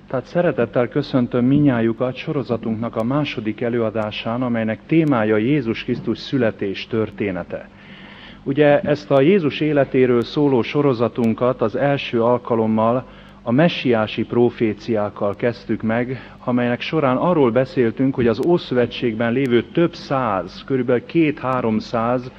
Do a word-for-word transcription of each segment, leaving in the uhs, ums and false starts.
Tehát szeretettel köszöntöm minnyájukat sorozatunknak a második előadásán, amelynek témája Jézus Krisztus születés története. Ugye ezt a Jézus életéről szóló sorozatunkat az első alkalommal a messiási proféciákkal kezdtük meg, amelynek során arról beszéltünk, hogy az Ószövetségben lévő több száz, körülbelül két-háromszáz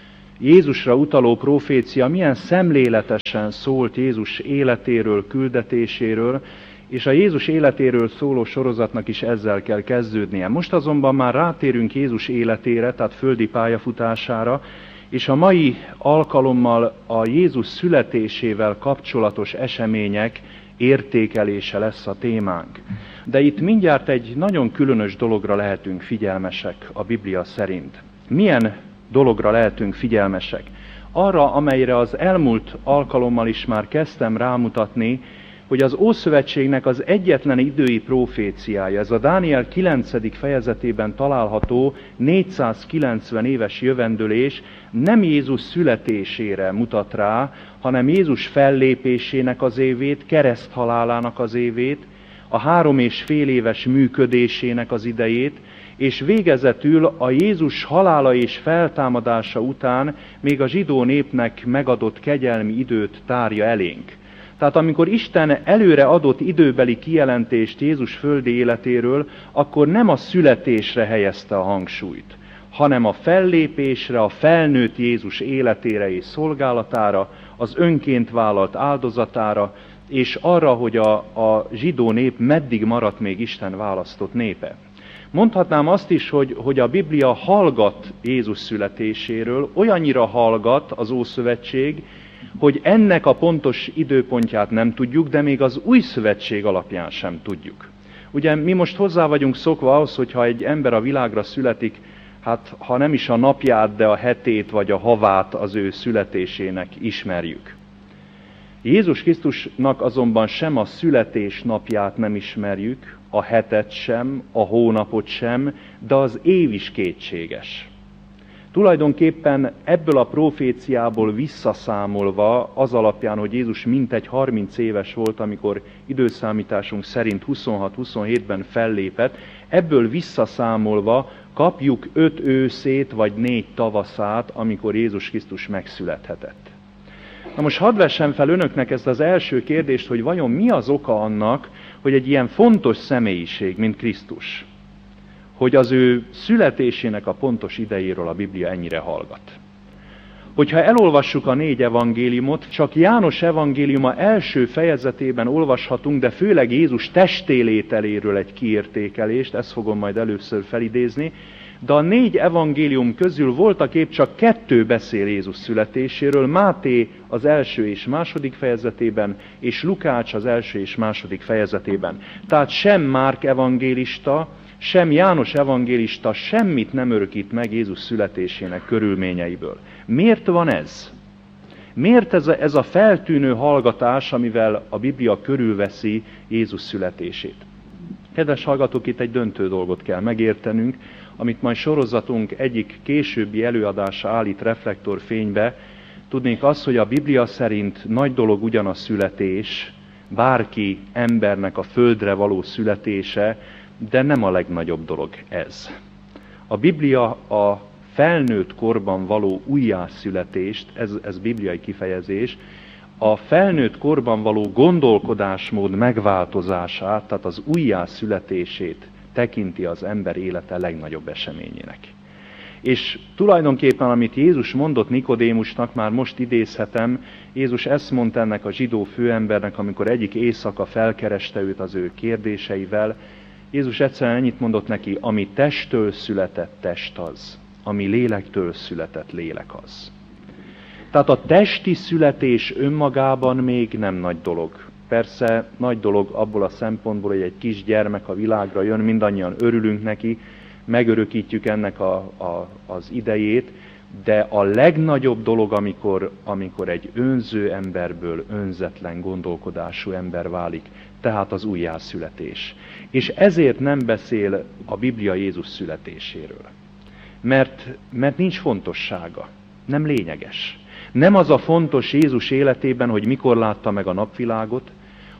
Jézusra utaló profécia milyen szemléletesen szólt Jézus életéről, küldetéséről, és a Jézus életéről szóló sorozatnak is ezzel kell kezdődnie. Most azonban már rátérünk Jézus életére, tehát földi pályafutására, és a mai alkalommal a Jézus születésével kapcsolatos események értékelése lesz a témánk. De itt mindjárt egy nagyon különös dologra lehetünk figyelmesek a Biblia szerint. Milyen dologra lehetünk figyelmesek? Arra, amelyre az elmúlt alkalommal is már kezdtem rámutatni, hogy az Ószövetségnek az egyetlen idői proféciája, ez a Dániel kilencedik fejezetében található négyszázkilencven éves jövendőlés nem Jézus születésére mutat rá, hanem Jézus fellépésének az évét, kereszthalálának az évét, a három és fél éves működésének az idejét, és végezetül a Jézus halála és feltámadása után még a zsidó népnek megadott kegyelmi időt tárja elénk. Tehát amikor Isten előre adott időbeli kijelentést Jézus földi életéről, akkor nem a születésre helyezte a hangsúlyt, hanem a fellépésre, a felnőtt Jézus életére és szolgálatára, az önként vállalt áldozatára, és arra, hogy a, a zsidó nép meddig maradt még Isten választott népe. Mondhatnám azt is, hogy, hogy a Biblia hallgat Jézus születéséről, olyannyira hallgat az Ószövetség, hogy ennek a pontos időpontját nem tudjuk, de még az Új Szövetség alapján sem tudjuk. Ugye mi most hozzá vagyunk szokva ahhoz, hogyha egy ember a világra születik, hát ha nem is a napját, de a hetét vagy a havát az ő születésének ismerjük. Jézus Krisztusnak azonban sem a születés napját nem ismerjük, a hetet sem, a hónapot sem, de az év is kétséges. Tulajdonképpen ebből a proféciából visszaszámolva, az alapján, hogy Jézus mintegy harminc éves volt, amikor időszámításunk szerint huszonhat-huszonhétben fellépett, ebből visszaszámolva kapjuk öt őszét vagy négy tavaszát, amikor Jézus Krisztus megszülethetett. Na most hadd vessem fel önöknek ezt az első kérdést, hogy vajon mi az oka annak, hogy egy ilyen fontos személyiség, mint Krisztus, hogy az ő születésének a pontos idejéről a Biblia ennyire hallgat. Hogyha elolvassuk a négy evangéliumot, csak János evangéliuma első fejezetében olvashatunk, de főleg Jézus testélételéről egy kiértékelést, ezt fogom majd először felidézni, de a négy evangélium közül voltak épp csak kettő beszél Jézus születéséről, Máté az első és második fejezetében, és Lukács az első és második fejezetében. Tehát sem Márk evangélista, sem János evangélista semmit nem örökít meg Jézus születésének körülményeiből. Miért van ez? Miért ez a, ez a feltűnő hallgatás, amivel a Biblia körülveszi Jézus születését? Kedves hallgatók, itt egy döntő dolgot kell megértenünk, amit majd sorozatunk egyik későbbi előadása állít reflektorfénybe. Tudnék az, hogy a Biblia szerint nagy dolog ugyan a születés, bárki embernek a földre való születése, de nem a legnagyobb dolog ez. A Biblia a felnőtt korban való újjászületést, ez, ez bibliai kifejezés, a felnőtt korban való gondolkodásmód megváltozását, tehát az újjászületését tekinti az ember élete legnagyobb eseményének. És tulajdonképpen, amit Jézus mondott Nikodémusnak, már most idézhetem, Jézus ezt mondta ennek a zsidó főembernek, amikor egyik éjszaka felkereste őt az ő kérdéseivel. Jézus egyszerűen ennyit mondott neki, ami testtől született, test az, ami lélektől született, lélek az. Tehát a testi születés önmagában még nem nagy dolog. Persze nagy dolog abból a szempontból, hogy egy kis gyermek a világra jön, mindannyian örülünk neki, megörökítjük ennek a, a, az idejét, de a legnagyobb dolog, amikor, amikor egy önző emberből önzetlen gondolkodású ember válik, tehát az újjászületés. És ezért nem beszél a Biblia Jézus születéséről. Mert, mert nincs fontossága, nem lényeges. Nem az a fontos Jézus életében, hogy mikor látta meg a napvilágot,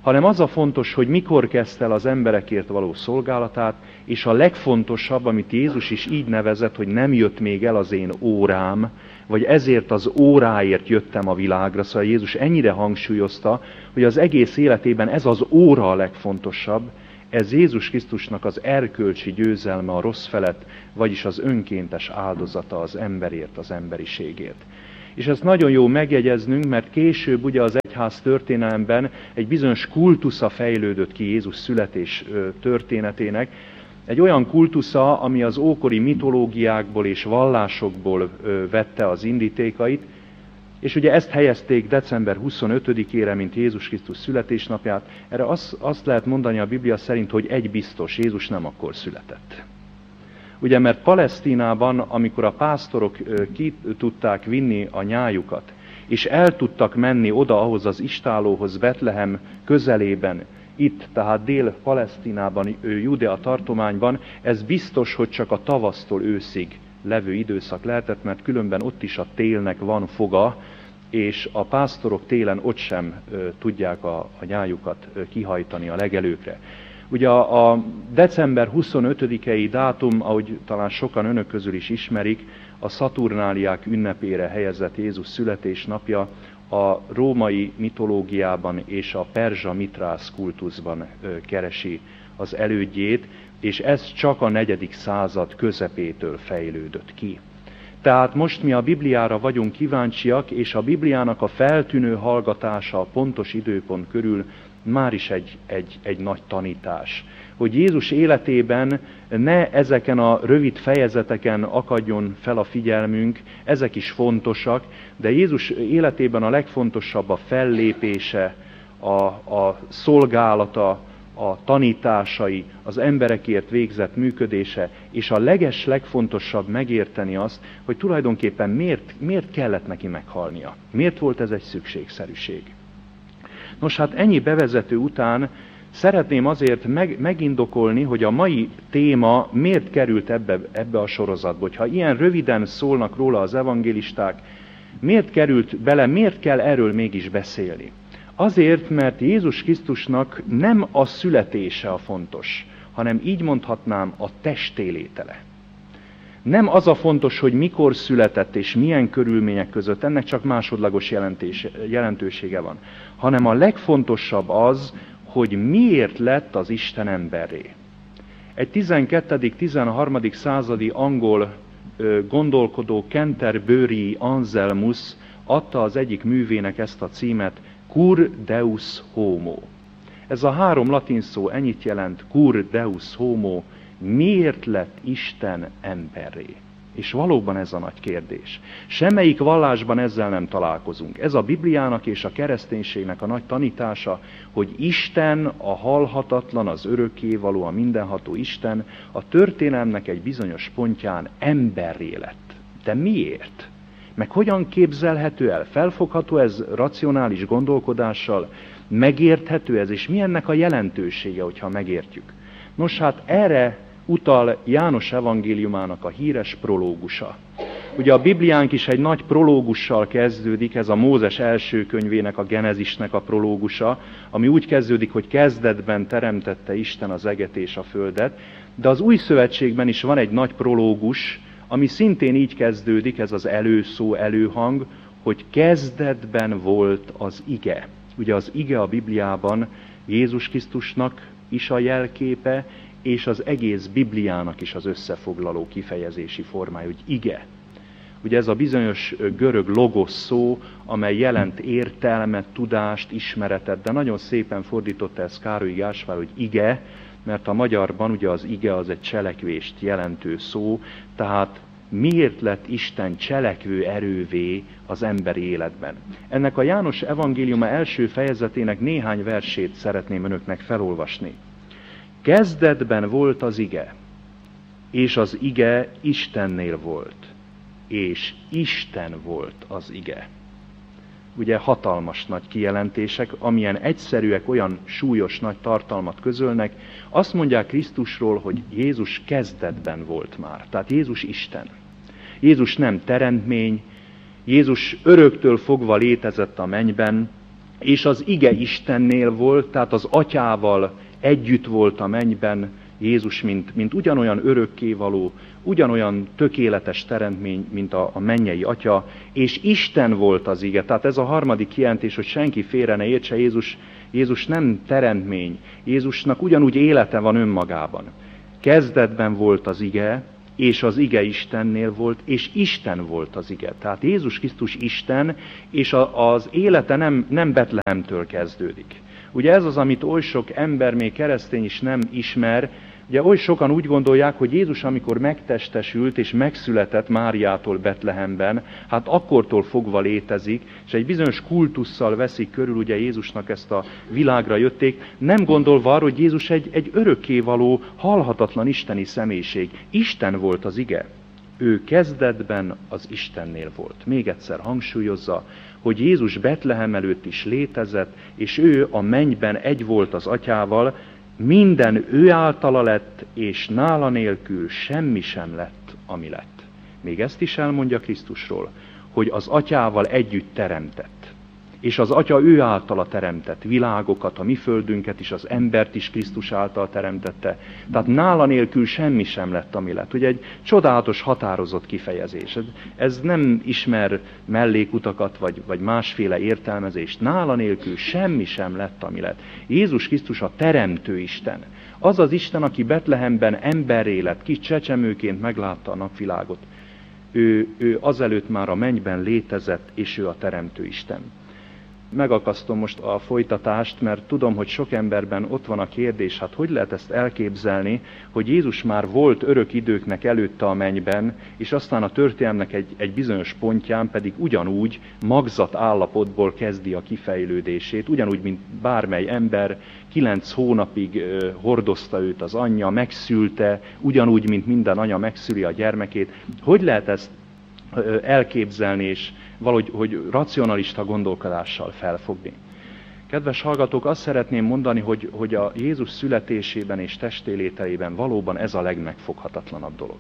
hanem az a fontos, hogy mikor kezdte el az emberekért való szolgálatát, és a legfontosabb, amit Jézus is így nevezett, hogy nem jött még el az én órám, vagy ezért az óráért jöttem a világra. Szóval Jézus ennyire hangsúlyozta, hogy az egész életében ez az óra a legfontosabb, ez Jézus Krisztusnak az erkölcsi győzelme a rossz felett, vagyis az önkéntes áldozata az emberért, az emberiségért. És ezt nagyon jó megjegyeznünk, mert később ugye az egyház történelemben egy bizonyos kultusza fejlődött ki Jézus születés történetének, egy olyan kultusza, ami az ókori mitológiákból és vallásokból vette az indítékait, és ugye ezt helyezték december huszonötödikére, mint Jézus Krisztus születésnapját. Erre azt, azt lehet mondani a Biblia szerint, hogy egy biztos, Jézus nem akkor született. Ugye, mert Palesztinában, amikor a pásztorok ki tudták vinni a nyájukat, és el tudtak menni oda ahhoz az istállóhoz Betlehem közelében, itt, tehát Dél-Palesztinában, Judea tartományban, ez biztos, hogy csak a tavasztól őszig levő időszak lehetett, mert különben ott is a télnek van foga, és a pásztorok télen ott sem ö, tudják a, a nyájukat ö, kihajtani a legelőkre. Ugye a, a december huszonötödikei dátum, ahogy talán sokan önök közül is ismerik, a Szaturnáliák ünnepére helyezett Jézus születésnapja, a római mitológiában és a perzsa mitrász kultuszban ö, keresi az elődjét, és ez csak a negyedik század közepétől fejlődött ki. Tehát most mi a Bibliára vagyunk kíváncsiak, és a Bibliának a feltűnő hallgatása a pontos időpont körül már is egy, egy, egy nagy tanítás. Hogy Jézus életében ne ezeken a rövid fejezeteken akadjon fel a figyelmünk, ezek is fontosak, de Jézus életében a legfontosabb a fellépése, a, a szolgálata, a tanításai, az emberekért végzett működése, és a leges legfontosabb megérteni azt, hogy tulajdonképpen miért, miért kellett neki meghalnia. Miért volt ez egy szükségszerűség. Nos, hát ennyi bevezető után szeretném azért meg, megindokolni, hogy a mai téma miért került ebbe, ebbe a sorozatba. Hogyha ilyen röviden szólnak róla az evangélisták, miért került bele, miért kell erről mégis beszélni? Azért, mert Jézus Krisztusnak nem a születése a fontos, hanem így mondhatnám a testélétele. Nem az a fontos, hogy mikor született és milyen körülmények között, ennek csak másodlagos jelentés, jelentősége van, hanem a legfontosabb az, hogy miért lett az Isten emberré. Egy tizenkettedik-tizenharmadik századi angol ö, gondolkodó Canterbury Anselmus adta az egyik művének ezt a címet, Cur Deus Homo. Ez a három latin szó ennyit jelent, Cur Deus Homo, miért lett Isten emberré? És valóban ez a nagy kérdés. Semmelyik vallásban ezzel nem találkozunk. Ez a Bibliának és a kereszténységnek a nagy tanítása, hogy Isten, a halhatatlan, az örökkévaló, a mindenható Isten a történelemnek egy bizonyos pontján emberré lett. De miért? Meg hogyan képzelhető el? Felfogható ez racionális gondolkodással? Megérthető ez? És mi ennek a jelentősége, hogyha megértjük? Nos, hát erre utal János evangéliumának a híres prológusa. Ugye a Bibliánk is egy nagy prológussal kezdődik, ez a Mózes első könyvének, a Genezisnek a prológusa, ami úgy kezdődik, hogy kezdetben teremtette Isten az eget és a földet, de az Új Szövetségben is van egy nagy prológus, ami szintén így kezdődik, ez az előszó, előhang, hogy kezdetben volt az ige. Ugye az ige a Bibliában Jézus Krisztusnak is a jelképe, és az egész Bibliának is az összefoglaló kifejezési formája, hogy ige. Ugye ez a bizonyos görög logos szó, amely jelent értelmet, tudást, ismeretet, de nagyon szépen fordította ezt Károly Gáspár, hogy ige, mert a magyarban ugye az ige az egy cselekvést jelentő szó, tehát miért lett Isten cselekvő erővé az emberi életben. Ennek a János evangéliuma első fejezetének néhány versét szeretném önöknek felolvasni. Kezdetben volt az ige, és az ige Istennél volt, és Isten volt az ige. Ugye hatalmas nagy kijelentések, amilyen egyszerűek, olyan súlyos nagy tartalmat közölnek. Azt mondják Krisztusról, hogy Jézus kezdetben volt már. Tehát Jézus Isten. Jézus nem teremtmény, Jézus öröktől fogva létezett a mennyben, és az ige Istennél volt, tehát az atyával együtt volt a mennyben Jézus, mint, mint ugyanolyan örökkévaló, ugyanolyan tökéletes teremtmény, mint a, a mennyei atya, és Isten volt az ige. Tehát ez a harmadik kijelentés, hogy senki félre ne értse, Jézus, Jézus nem teremtmény, Jézusnak ugyanúgy élete van önmagában. Kezdetben volt az ige, és az ige Istennél volt, és Isten volt az ige. Tehát Jézus Krisztus Isten, és a, az élete nem, nem Betlehemtől kezdődik. Ugye ez az, amit oly sok ember, még keresztény is nem ismer. Ugye oly sokan úgy gondolják, hogy Jézus, amikor megtestesült és megszületett Máriától Betlehemben, hát akkortól fogva létezik, és egy bizonyos kultusszal veszik körül ugye Jézusnak ezt a világra jötték, nem gondolva arra, hogy Jézus egy, egy örökkévaló, halhatatlan isteni személyiség. Isten volt az ige. Ő kezdetben az Istennél volt. Még egyszer hangsúlyozza, hogy Jézus Betlehem előtt is létezett, és ő a mennyben egy volt az atyával, minden ő általa lett, és nála nélkül semmi sem lett, ami lett. Még ezt is elmondja Krisztusról, hogy az atyával együtt teremtett. És az atya ő általa teremtett világokat, a mi földünket is, az embert is Krisztus által teremtette. Tehát nála nélkül semmi sem lett, ami lett. Ugye egy csodálatos, határozott kifejezés. Ez nem ismer mellékutakat, vagy, vagy másféle értelmezést. Nála nélkül semmi sem lett, ami lett. Jézus Krisztus a teremtő Isten. Az az Isten, aki Betlehemben emberré lett, kis csecsemőként meglátta a napvilágot. Ő, ő azelőtt már a mennyben létezett, és ő a teremtő Isten. Megakasztom most a folytatást, mert tudom, hogy sok emberben ott van a kérdés, hát hogy lehet ezt elképzelni, hogy Jézus már volt örök időknek előtte a mennyben, és aztán a történelmnek egy, egy bizonyos pontján pedig ugyanúgy magzat állapotból kezdi a kifejlődését, ugyanúgy, mint bármely ember, kilenc hónapig uh, hordozta őt az anyja, megszülte, ugyanúgy, mint minden anya megszüli a gyermekét. Hogy lehet ezt uh, elképzelni, és valahogy hogy racionalista gondolkodással felfogni? Kedves hallgatók, azt szeretném mondani, hogy, hogy a Jézus születésében és testélételében valóban ez a legmegfoghatatlanabb dolog.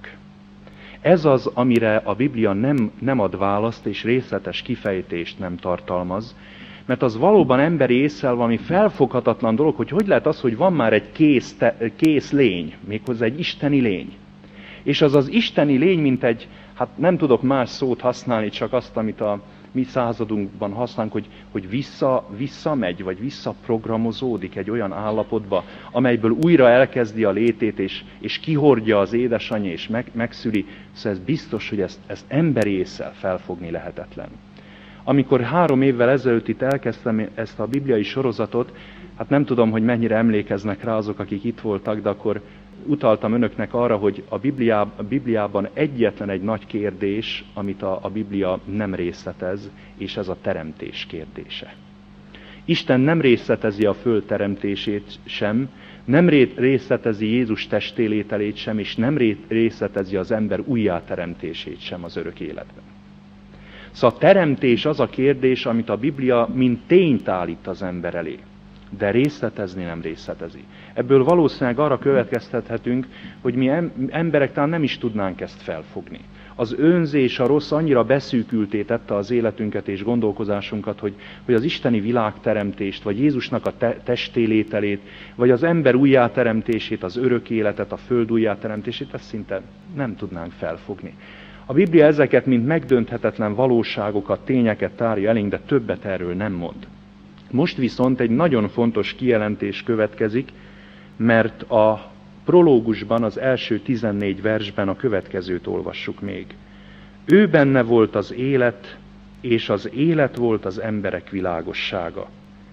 Ez az, amire a Biblia nem, nem ad választ, és részletes kifejtést nem tartalmaz, mert az valóban emberi ésszel valami felfoghatatlan dolog, hogy hogy lehet az, hogy van már egy kész, te, kész lény, méghozzá egy isteni lény. És az az isteni lény, mint egy, hát nem tudok más szót használni, csak azt, amit a mi századunkban használunk, hogy, hogy vissza, visszamegy, vagy visszaprogramozódik egy olyan állapotba, amelyből újra elkezdi a létét, és, és kihordja az édesanyja, és meg, megszüli. Szóval ez biztos, hogy ezt, ezt emberi ésszel felfogni lehetetlen. Amikor három évvel ezelőtt itt elkezdtem ezt a bibliai sorozatot, hát nem tudom, hogy mennyire emlékeznek rá azok, akik itt voltak, de akkor utaltam önöknek arra, hogy a, Bibliá, a Bibliában egyetlen egy nagy kérdés, amit a, a Biblia nem részletez, és ez a teremtés kérdése. Isten nem részletezi a föld teremtését sem, nem részletezi Jézus testélételét sem, és nem részletezi az ember újjáteremtését sem az örök életben. Szóval a teremtés az a kérdés, amit a Biblia mint tényt állít az ember elé, de részletezni nem részletezi. Ebből valószínűleg arra következtethetünk, hogy mi emberek talán nem is tudnánk ezt felfogni. Az önzés, a rossz annyira beszűkülté tette az életünket és gondolkozásunkat, hogy, hogy az isteni világteremtést, vagy Jézusnak a te- testélételét, vagy az ember újjáteremtését, az örök életet, a föld újjáteremtését, ezt szinte nem tudnánk felfogni. A Biblia ezeket, mint megdönthetetlen valóságokat, tényeket tárja elénk, de többet erről nem mond. Most viszont egy nagyon fontos kijelentés következik, mert a prológusban, az első tizennégy versben a következőt olvassuk még. Ő benne volt az élet, és az élet volt az emberek világossága.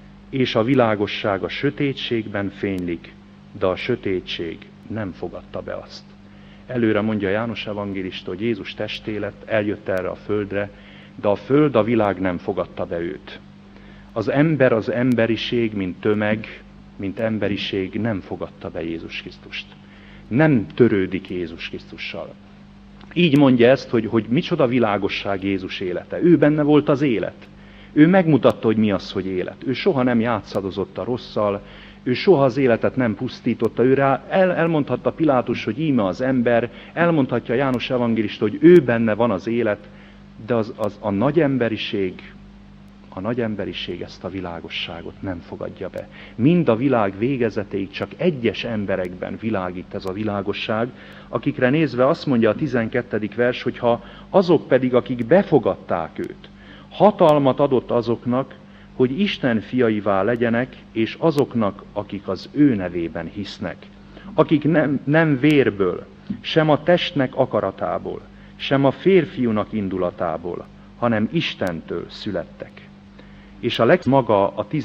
És a világosság a sötétségben fénylik, de a sötétség nem fogadta be azt. Előre mondja János evangélista, hogy Jézus testé lett, eljött erre a földre, de a föld, a világ nem fogadta be őt. Az ember, az emberiség, mint tömeg, mint emberiség nem fogadta be Jézus Krisztust. Nem törődik Jézus Krisztussal. Így mondja ezt, hogy, hogy micsoda világosság Jézus élete. Ő benne volt az élet. Ő megmutatta, hogy mi az, hogy élet. Ő soha nem játszadozott a rosszal, ő soha az életet nem pusztította. Ő rá el, elmondhatta Pilátus, hogy íme az ember, elmondhatja János evangélista, hogy ő benne van az élet, de az, az a nagy emberiség, a nagy emberiség ezt a világosságot nem fogadja be. Mind a világ végezetéig csak egyes emberekben világít ez a világosság, akikre nézve azt mondja a tizenkettedik vers, hogy ha azok pedig, akik befogadták őt, hatalmat adott azoknak, hogy Isten fiaivá legyenek, és azoknak, akik az ő nevében hisznek, akik nem, nem vérből, sem a testnek akaratából, sem a férfiúnak indulatából, hanem Istentől születtek. És a legmaga a